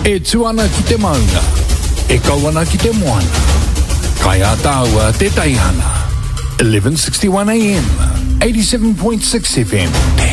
E tuana ki te maunga, e kauana ki te moana. Kai a tāua te taihana. 1161 AM, 87.6 FM.